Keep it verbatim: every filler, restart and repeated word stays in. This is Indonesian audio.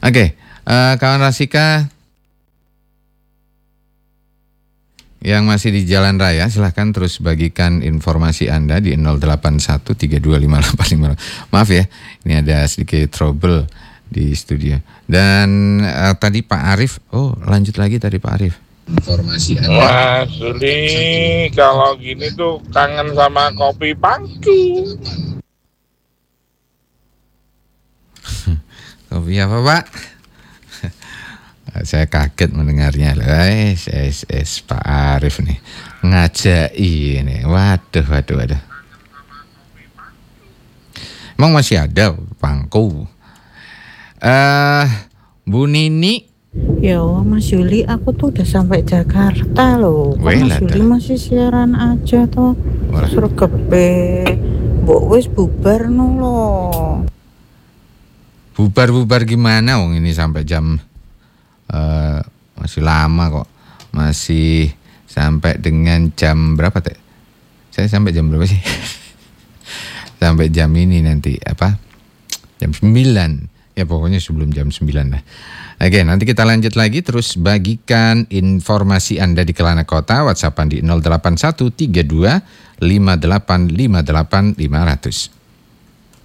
Oke, uh, kawan Rasika yang masih di jalan raya, silahkan terus bagikan informasi Anda di nol delapan satu tiga dua lima delapan lima. Maaf ya, ini ada sedikit trouble di studio. Dan uh, tadi Pak Arief, oh lanjut lagi tadi Pak Arief. Informasi Anda. Wah, Suli, kalau gini tuh kangen sama kopi pangki. Kopi apa Pak? Saya kaget mendengarnya. Es, es, es Pak Arief nih ngajak ini. Waduh, waduh, waduh. Emang masih ada pangku? Eh, uh, Bu Nini. Ya Mas Yuli, aku tuh udah sampai Jakarta loh. Kok Mas Yuli masih siaran aja tuh. Suruh kepe. Mbok wis bubar no loh. Bubar-bubar gimana wong ini sampai jam uh, masih lama kok. Masih sampai dengan jam berapa teh? Saya sampai jam berapa sih? Sampai jam ini nanti apa? Jam sembilan. Ya pokoknya sebelum jam sembilan lah. Oke, nanti kita lanjut lagi, terus bagikan informasi Anda di Kelana Kota, WhatsApp di nol delapan satu tiga dua lima delapan lima delapan lima nol nol.